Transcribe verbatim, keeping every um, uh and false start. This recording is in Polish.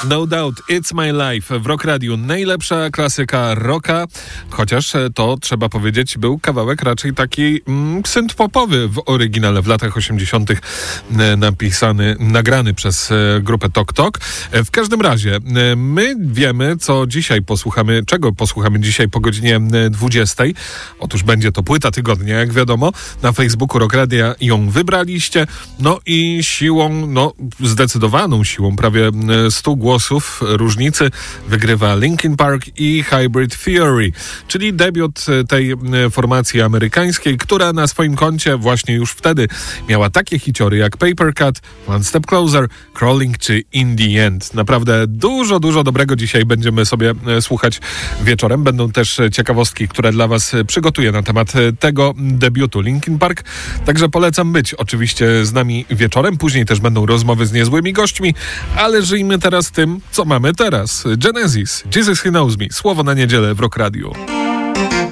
No Doubt, It's My Life w Rock Radio. Najlepsza klasyka rocka, chociaż to, trzeba powiedzieć, był kawałek raczej taki mm, synth-popowy w oryginale w latach osiemdziesiątych e, napisany, nagrany przez e, grupę Tok Tok. E, w każdym razie, e, my wiemy, co dzisiaj posłuchamy, czego posłuchamy dzisiaj po godzinie dwudziestej. Otóż będzie to płyta tygodnia, jak wiadomo. Na Facebooku Rock Radia ją wybraliście. No i siłą, no zdecydowaną siłą, prawie stu głosów różnicy wygrywa Linkin Park i Hybrid Theory, czyli debiut tej formacji amerykańskiej, która na swoim koncie właśnie już wtedy miała takie hiciory jak Paper Cut, One Step Closer, Crawling czy In The End. Naprawdę dużo, dużo dobrego dzisiaj będziemy sobie słuchać wieczorem. Będą też ciekawostki, które dla was przygotuję na temat tego debiutu Linkin Park. Także polecam być oczywiście z nami wieczorem. Później też będą rozmowy z niezłymi gośćmi, ale żyjmy teraz tym, co mamy teraz. Genesis, Jesus He Knows Me. Słowo na niedzielę w Rock Radio.